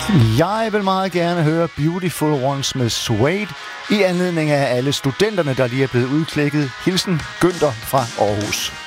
Jeg vil meget gerne høre Beautiful Ones med Suede i anledning af alle studenterne, der lige er blevet udklækket. Hilsen Günther fra Aarhus.